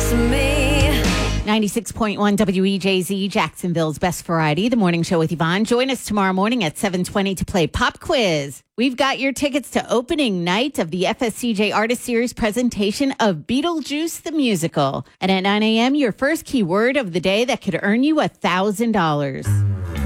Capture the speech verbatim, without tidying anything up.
to me. ninety-six point one W E J Z, Jacksonville's Best Variety, the morning show with Yvonne. Join us tomorrow morning at seven twenty to play Pop Quiz. We've got your tickets to opening night of the F S C J Artist Series presentation of Beetlejuice the Musical. And at nine a.m., your first keyword of the day that could earn you one thousand dollars.